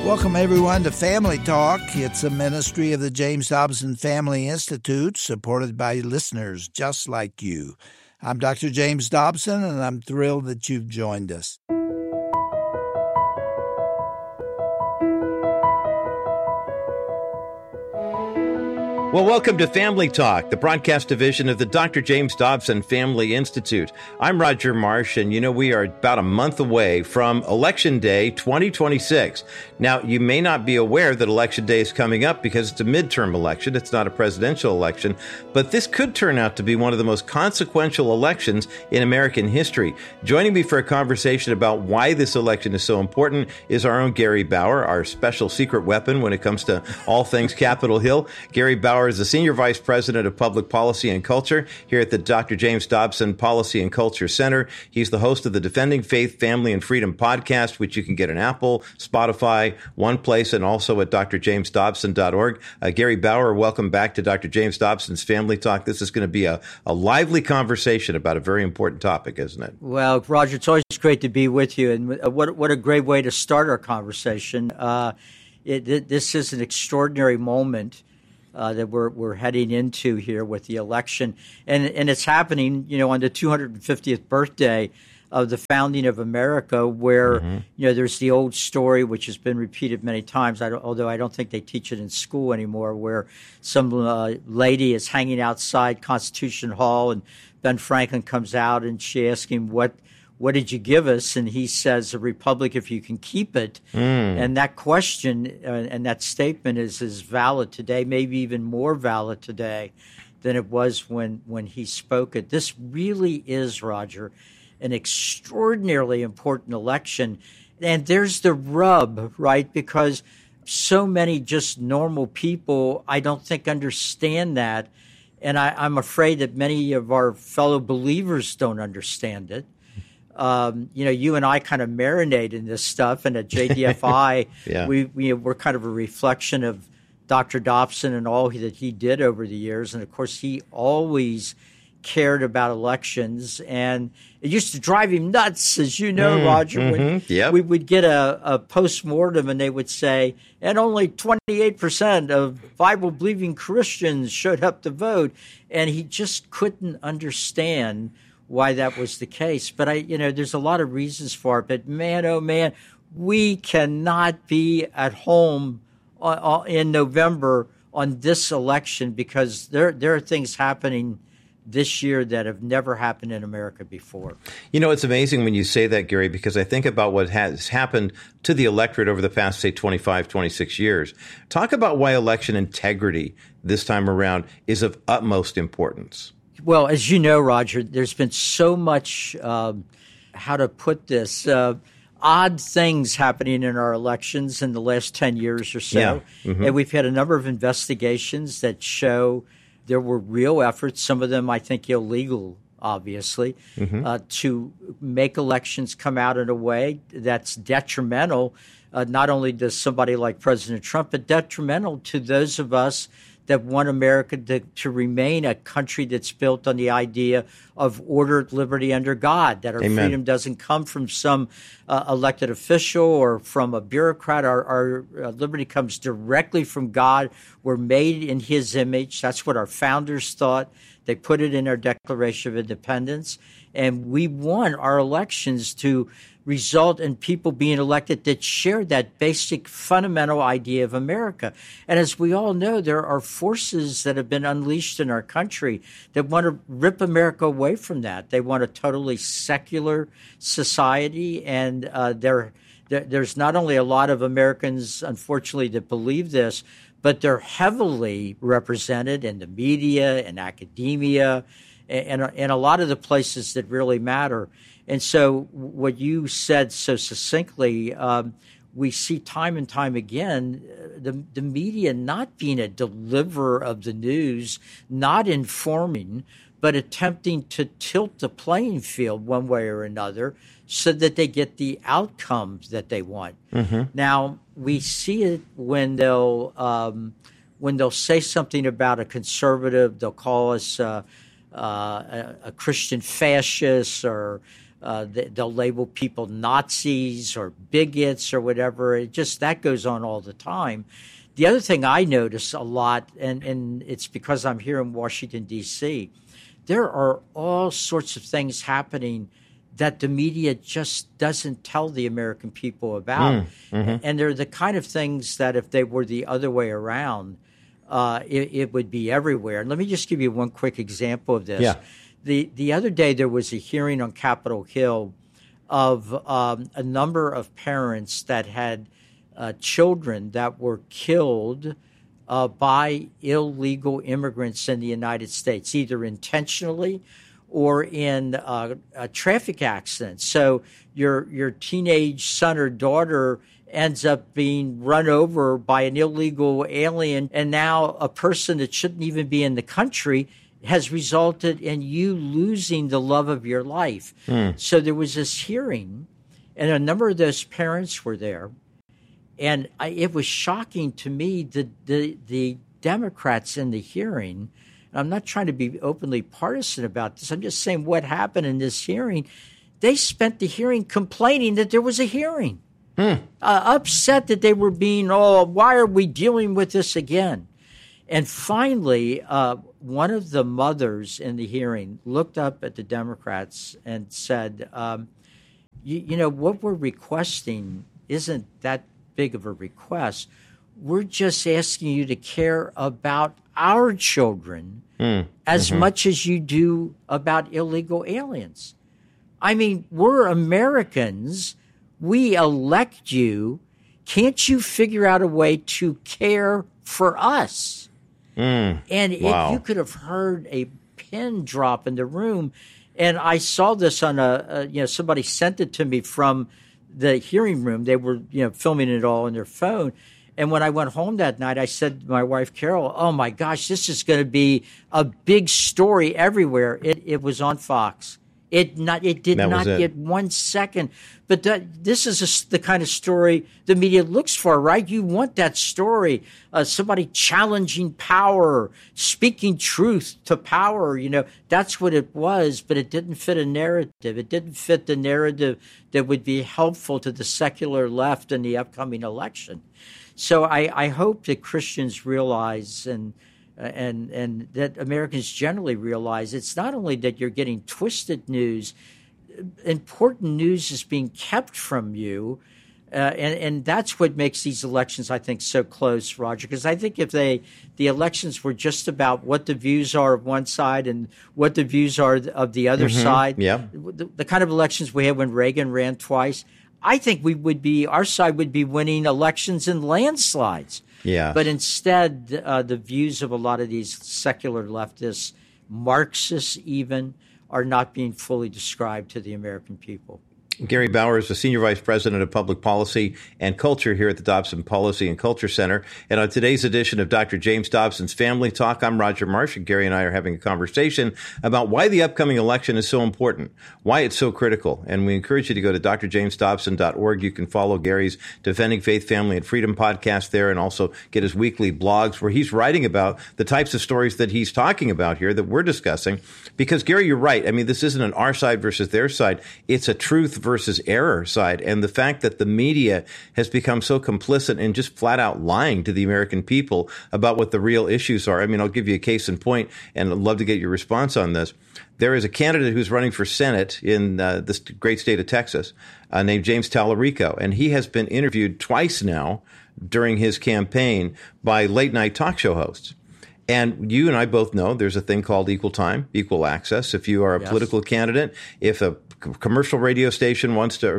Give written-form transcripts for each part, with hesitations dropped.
Welcome, everyone, to Family Talk. It's a ministry of the James Dobson Family Institute, supported by listeners just like you. I'm Dr. James Dobson, and I'm thrilled that you've joined us. Well, welcome to Family Talk, the broadcast division of the Dr. James Dobson Family Institute. I'm Roger Marsh, and we are about a month away from Election Day 2026. Now, you may not be aware that Election Day is coming up because it's a midterm election. It's not a presidential election, but this could turn out to be one of the most consequential elections in American history. Joining me for a conversation about why this election is so important is our own Gary Bauer, our special secret weapon when it comes to all things Capitol Hill. Gary Bauer is the Senior Vice President of Public Policy and Culture here at the Dr. James Dobson Policy and Culture Center. He's the host of the Defending Faith, Family, and Freedom podcast, which you can get on Apple, Spotify, One Place, and also at drjamesdobson.org. Gary Bauer, welcome back to Dr. James Dobson's Family Talk. This is going to be a lively conversation about a very important topic, isn't it? Well, Roger, it's always great to be with you, and what a great way to start our conversation. This is an extraordinary moment that we're heading into here with the election, and it's happening, on the 250th birthday of the founding of America, where there's the old story which has been repeated many times. Although I don't think they teach it in school anymore, where some lady is hanging outside Constitution Hall, and Ben Franklin comes out and she asks him, "What did you give us?" And he says, "A republic if you can keep it." And that question and that statement is as valid today, maybe even more valid today than it was when he spoke it. This really is, Roger, an extraordinarily important election. And there's the rub, right? Because so many just normal people, I don't think, understand that. And I'm afraid that many of our fellow believers don't understand it. You and I kind of marinate in this stuff, and at JDFI, we're kind of a reflection of Dr. Dobson and all that he did over the years. And of course, he always cared about elections, and it used to drive him nuts, as you know, Roger. When we would get a post-mortem, and they would say, and only 28% of Bible-believing Christians showed up to vote, and he just couldn't understand why that was the case. But there's a lot of reasons for it. But man, oh man, we cannot be at home in November on this election, because there are things happening this year that have never happened in America before. It's amazing when you say that, Gary, because I think about what has happened to the electorate over the past, say, 25, 26 years. Talk about why election integrity this time around is of utmost importance. Well, as you know, Roger, there's been so much, how to put this, odd things happening in our elections in the last 10 years or so. And we've had a number of investigations that show there were real efforts, some of them I think illegal, obviously, to make elections come out in a way that's detrimental, not only to somebody like President Trump, but detrimental to those of us that want America to remain a country that's built on the idea of order, liberty under God, that our freedom doesn't come from some elected official or from a bureaucrat. Our liberty comes directly from God. We're made in his image. That's what our founders thought. They put it in our Declaration of Independence. And we want our elections to result in people being elected that share that basic fundamental idea of America. And as we all know, there are forces that have been unleashed in our country that want to rip America away from that. They want a totally secular society, and there's not only a lot of Americans, unfortunately, that believe this, but they're heavily represented in the media and academia and a lot of the places that really matter. And so what you said so succinctly, we see time and time again the media not being a deliverer of the news, not informing, but attempting to tilt the playing field one way or another so that they get the outcomes that they want. Now, we see it when they'll say something about a conservative, they'll call us a Christian fascist or They'll label people Nazis or bigots or whatever. That goes on all the time. The other thing I notice a lot, and it's because I'm here in Washington, D.C., there are all sorts of things happening that the media just doesn't tell the American people about. And they're the kind of things that if they were the other way around, it would be everywhere. And let me just give you one quick example of this. Yeah. The other day there was a hearing on Capitol Hill of a number of parents that had children that were killed by illegal immigrants in the United States, either intentionally or in traffic accidents. So your teenage son or daughter ends up being run over by an illegal alien, and now a person that shouldn't even be in the country has resulted in you losing the love of your life. So there was this hearing, and a number of those parents were there. And it was shocking to me the Democrats in the hearing. And I'm not trying to be openly partisan about this. I'm just saying what happened in this hearing. They spent the hearing complaining that there was a hearing, upset that they were being, why are we dealing with this again? And finally, one of the mothers in the hearing looked up at the Democrats and said, what we're requesting isn't that big of a request. We're just asking you to care about our children as much as you do about illegal aliens. I mean, we're Americans. We elect you. Can't you figure out a way to care for us? And if you could have heard a pin drop in the room, and I saw this on somebody sent it to me from the hearing room. They were, filming it all on their phone. And when I went home that night, I said to my wife, Carol, oh my gosh, this is going to be a big story everywhere. It was on Fox. It did not get 1 second. But this is the kind of story the media looks for, right? You want that story, somebody challenging power, speaking truth to power. That's what it was, but it didn't fit a narrative. It didn't fit the narrative that would be helpful to the secular left in the upcoming election. So I hope that Christians realize and that Americans generally realize it's not only that you're getting twisted news, important news is being kept from you. And that's what makes these elections, I think, so close, Roger, because I think if the elections were just about what the views are of one side and what the views are of the other side, the kind of elections we had when Reagan ran twice, I think our side would be winning elections in landslides. Yeah. But instead, the views of a lot of these secular leftists, Marxists even, are not being fully described to the American people. Gary Bauer is the Senior Vice President of Public Policy and Culture here at the Dobson Policy and Culture Center. And on today's edition of Dr. James Dobson's Family Talk, I'm Roger Marsh, and Gary and I are having a conversation about why the upcoming election is so important, why it's so critical. And we encourage you to go to drjamesdobson.org. You can follow Gary's Defending Faith, Family, and Freedom podcast there, and also get his weekly blogs where he's writing about the types of stories that he's talking about here that we're discussing. Because, Gary, you're right. I mean, this isn't an our side versus their side. It's a truth versus error side. And the fact that the media has become so complicit in just flat out lying to the American people about what the real issues are. I mean, I'll give you a case in point, and I'd love to get your response on this. There is a candidate who's running for Senate in this great state of Texas named James Tallarico, and he has been interviewed twice now during his campaign by late night talk show hosts. And you and I both know there's a thing called equal time, equal access. If you are a political candidate, if a commercial radio station wants to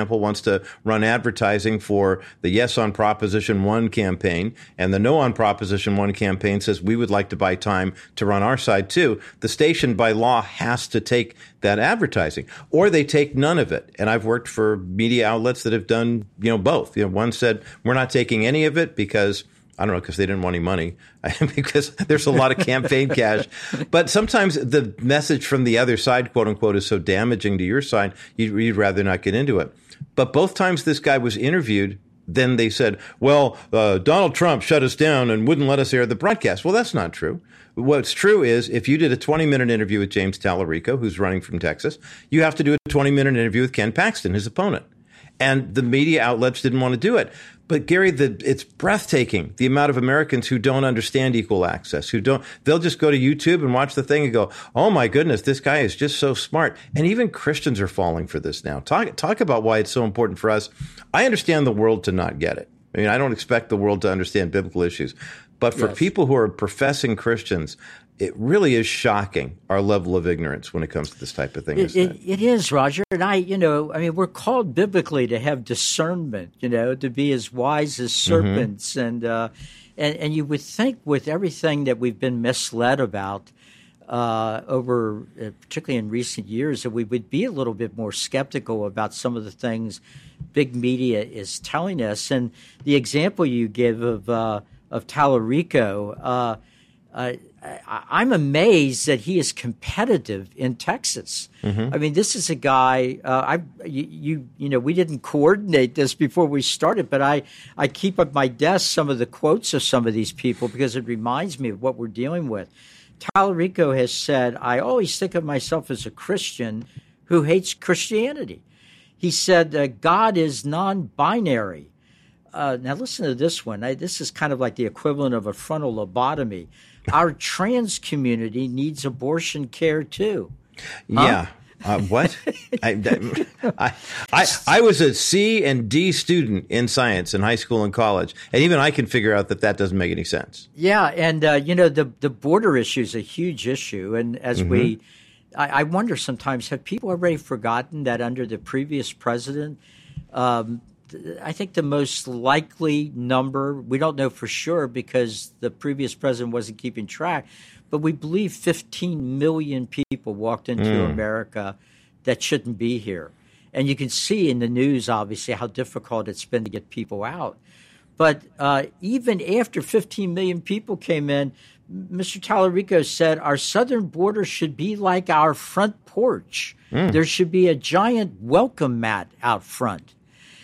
run advertising for the Yes on Proposition 1 campaign and the No on Proposition 1 campaign says we would like to buy time to run our side too, the station by law has to take that advertising, or they take none of it. And I've worked for media outlets that have done, both. One said we're not taking any of it because I don't know, because they didn't want any money, because there's a lot of campaign cash. But sometimes the message from the other side, quote unquote, is so damaging to your side, you'd rather not get into it. But both times this guy was interviewed, then they said, well, Donald Trump shut us down and wouldn't let us air the broadcast. Well, that's not true. What's true is if you did a 20-minute interview with James Tallarico, who's running from Texas, you have to do a 20-minute interview with Ken Paxton, his opponent. And the media outlets didn't want to do it. But Gary, it's breathtaking, the amount of Americans who don't understand equal access, they'll just go to YouTube and watch the thing and go, oh my goodness, this guy is just so smart. And even Christians are falling for this now. Talk about why it's so important for us. I understand the world to not get it. I mean, I don't expect the world to understand biblical issues. But for people who are professing Christians, it really is shocking our level of ignorance when it comes to this type of thing. It is, Roger. And we're called biblically to have discernment, to be as wise as serpents. Mm-hmm. And you would think with everything that we've been misled about over, particularly in recent years, that we would be a little bit more skeptical about some of the things big media is telling us. And the example you give of Tallarico, I'm amazed that he is competitive in Texas. Mm-hmm. I mean, this is a guy. We didn't coordinate this before we started, but I keep at my desk some of the quotes of some of these people because it reminds me of what we're dealing with. Tallarico has said, "I always think of myself as a Christian who hates Christianity." He said, "God is non-binary." Now listen to this one. This is kind of like the equivalent of a frontal lobotomy. Our trans community needs abortion care too. Yeah. What? I was a C and D student in science in high school and college, and even I can figure out that doesn't make any sense. Yeah, and the border issue is a huge issue, and as I wonder sometimes, have people already forgotten that under the previous president? I think the most likely number, we don't know for sure because the previous president wasn't keeping track, but we believe 15 million people walked into America that shouldn't be here. And you can see in the news, obviously, how difficult it's been to get people out. But even after 15 million people came in, Mr. Tallarico said our southern border should be like our front porch. There should be a giant welcome mat out front.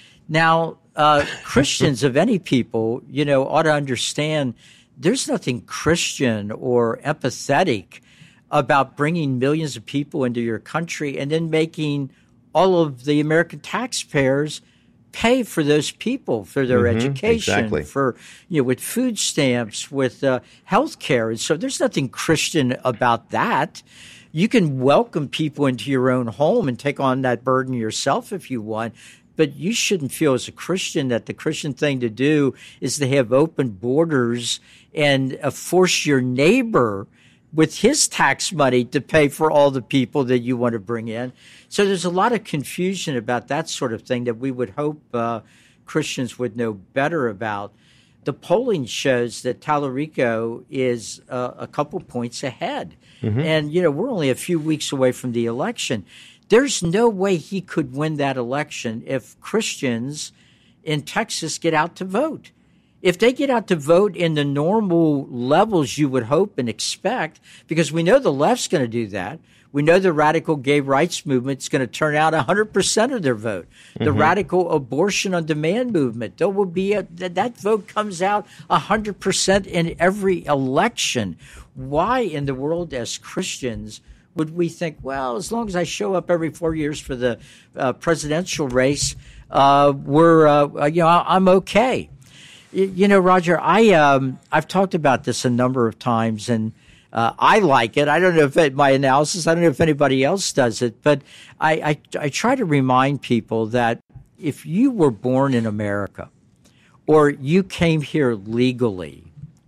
Now, Christians of any people, ought to understand there's nothing Christian or empathetic about bringing millions of people into your country and then making all of the American taxpayers pay for those people, for their education, for, with food stamps, with health care. And so there's nothing Christian about that. You can welcome people into your own home and take on that burden yourself if you want. But you shouldn't feel as a Christian that the Christian thing to do is to have open borders and force your neighbor with his tax money to pay for all the people that you want to bring in. So there's a lot of confusion about that sort of thing that we would hope Christians would know better about. The polling shows that Tallarico is a couple points ahead. Mm-hmm. And, we're only a few weeks away from the election. There's no way he could win that election if Christians in Texas get out to vote. If they get out to vote in the normal levels you would hope and expect, because we know the left's going to do that. We know the radical gay rights movement is going to turn out 100% of their vote. The radical abortion on demand movement, there will be that vote comes out 100% in every election. Why in the world as Christians would we think, well, as long as I show up every 4 years for the presidential race, I'm okay. Roger, I've talked about this a number of times, and I like it. I don't know if my analysis, I don't know if anybody else does it, but I try to remind people that if you were born in America or you came here legally,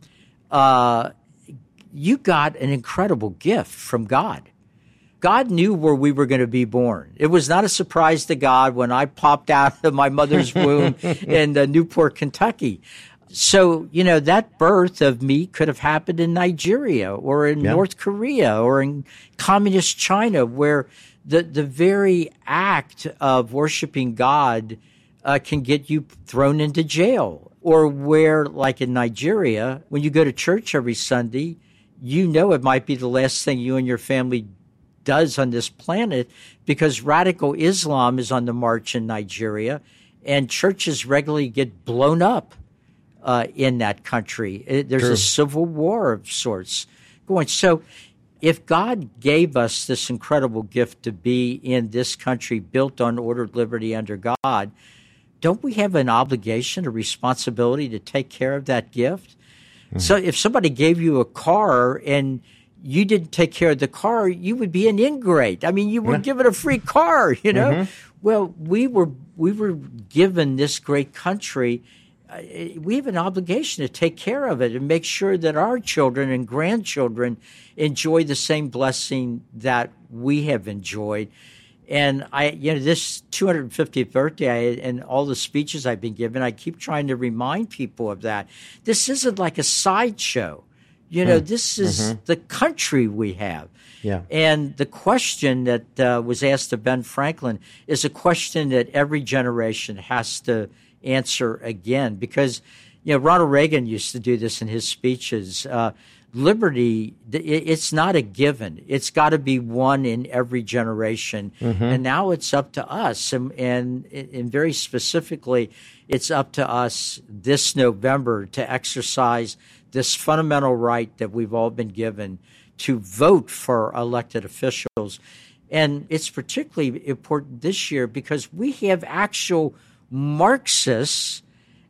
you got an incredible gift from God. God knew where we were going to be born. It was not a surprise to God when I popped out of my mother's womb in Newport, Kentucky. So, that birth of me could have happened in Nigeria or in North Korea or in communist China, where the very act of worshiping God can get you thrown into jail. Or where, like in Nigeria, when you go to church every Sunday, it might be the last thing you and your family does on this planet, because radical Islam is on the march in Nigeria, and churches regularly get blown up in that country. There's a civil war of sorts going. So if God gave us this incredible gift to be in this country built on ordered liberty under God, don't we have an obligation, a responsibility to take care of that gift? Mm-hmm. So if somebody gave you a car and you didn't take care of the car, you would be an ingrate. I mean, you were given a free car, you know? Mm-hmm. Well, we were given this great country. We have an obligation to take care of it and make sure that our children and grandchildren enjoy the same blessing that we have enjoyed. And this 250th birthday and all the speeches I've been given, I keep trying to remind people of that. This isn't like a sideshow. This is the country we have. Yeah. And the question that was asked of Ben Franklin is a question that every generation has to answer again, because Ronald Reagan used to do this in his speeches. Liberty, it's not a given. It's got to be won in every generation. Mm-hmm. And now it's up to us. And very specifically, it's up to us this November to exercise this fundamental right that we've all been given to vote for elected officials. And it's particularly important this year because we have actual Marxists.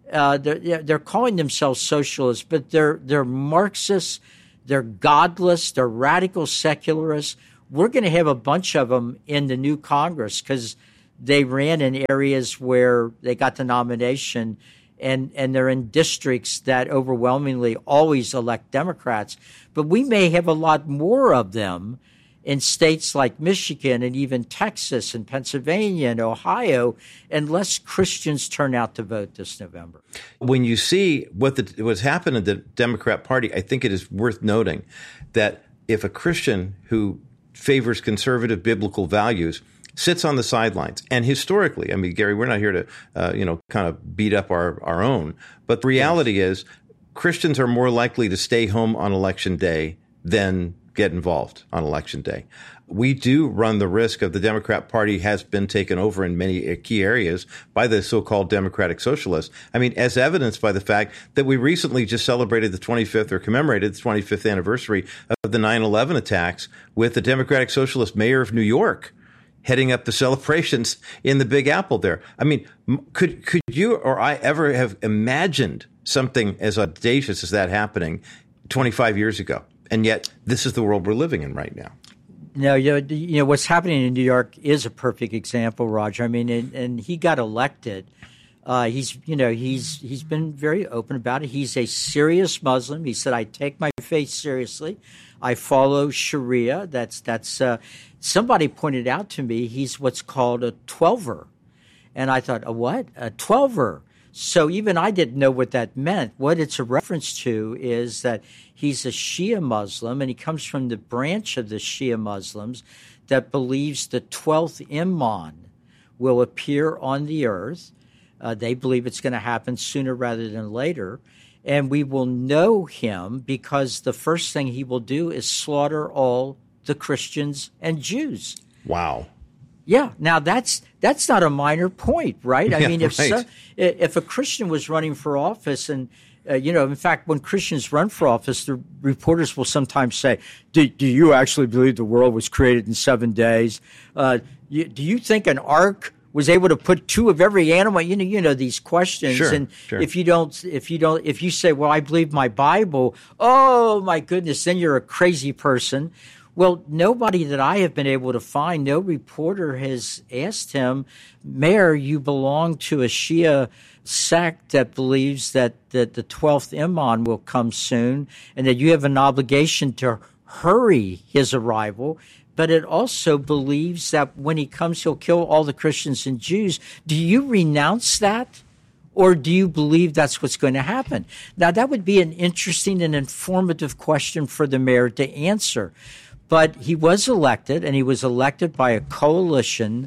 They're calling themselves socialists, but they're Marxists, they're godless, they're radical secularists. We're going to have a bunch of them in the new Congress because they ran in areas where they got the nomination, and they're in districts that overwhelmingly always elect Democrats. But we may have a lot more of them in states like Michigan and even Texas and Pennsylvania and Ohio, unless Christians turn out to vote this November. When you see what's happened in the Democrat Party, I think it is worth noting that if a Christian who favors conservative biblical values sits on the sidelines, and historically, I mean, Gary, we're not here to, kind of beat up our own, but the reality is Christians are more likely to stay home on Election Day than get involved on Election Day. We do run the risk of the Democrat Party has been taken over in many key areas by the so-called Democratic Socialists. I mean, as evidenced by the fact that we recently just celebrated the 25th or commemorated the 25th anniversary of the 9/11 attacks with the Democratic Socialist mayor of New York heading up the celebrations in the Big Apple there. I mean, could you or I ever have imagined something as audacious as that happening 25 years ago? And yet, this is the world we're living in right now. No, what's happening in New York is a perfect example, Roger. I mean, and he got elected. He's been very open about it. He's a serious Muslim. He said, "I take my faith seriously. I follow Sharia." That's somebody pointed out to me he's what's called a 12er, and I thought, a what? A 12er. So even I didn't know what that meant. What it's a reference to is that he's a Shia Muslim, and he comes from the branch of the Shia Muslims that believes the 12th Imam will appear on the earth. They believe it's going to happen sooner rather than later. And we will know him because the first thing he will do is slaughter all the Christians and Jews. Wow. Yeah. Now that's not a minor point, right? I mean, if a Christian was running for office, and in fact, when Christians run for office, the reporters will sometimes say, "Do you actually believe the world was created in 7 days? Do you think an ark was able to put two of every animal?" You know these questions. Sure, and sure. if you say, "Well, I believe my Bible," oh my goodness, then you're a crazy person. Well, nobody that I have been able to find, no reporter has asked him, "Mayor, you belong to a Shia sect that believes that the 12th Imam will come soon and that you have an obligation to hurry his arrival, but it also believes that when he comes, he'll kill all the Christians and Jews. Do you renounce that? Or do you believe that's what's going to happen?" Now, that would be an interesting and informative question for the mayor to answer. But he was elected, and he was elected by a coalition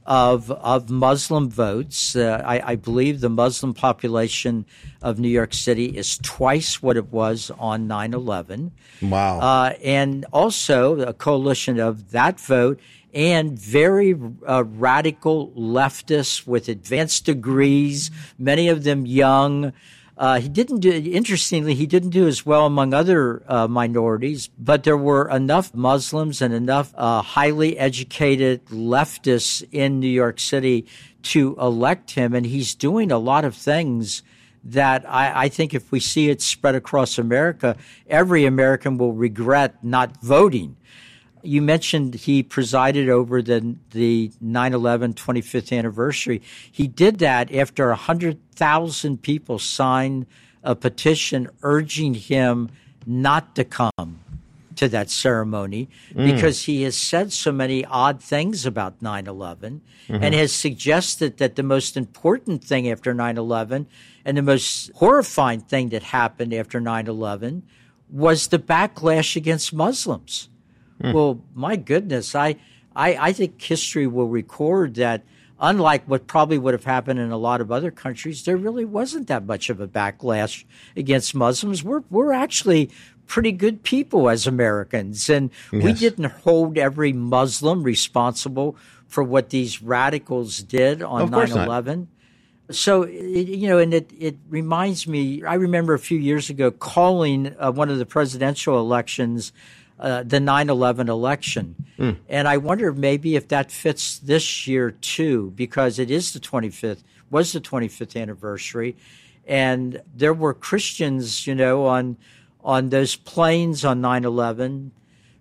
of Muslim votes. I believe the Muslim population of New York City is twice what it was on 9/11. Wow. And also a coalition of that vote and very radical leftists with advanced degrees, many of them young. Interestingly, he didn't do as well among other minorities, but there were enough Muslims and enough highly educated leftists in New York City to elect him. And he's doing a lot of things that I think if we see it spread across America, every American will regret not voting. You mentioned he presided over the 9/11 25th anniversary. He did that after 100,000 people signed a petition urging him not to come to that ceremony because he has said so many odd things about 9/11 and has suggested that the most important thing after 9/11 and the most horrifying thing that happened after 9/11 was the backlash against Muslims. Well, my goodness, I think history will record that unlike what probably would have happened in a lot of other countries, there really wasn't that much of a backlash against Muslims. We're actually pretty good people as Americans, and we didn't hold every Muslim responsible for what these radicals did on 9/11. So, it reminds me, I remember a few years ago calling one of the presidential elections the 9/11 election. And I wonder maybe if that fits this year too, because it is the 25th anniversary. And there were Christians, on those planes on 9/11,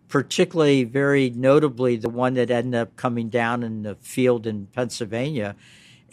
particularly very notably the one that ended up coming down in the field in Pennsylvania.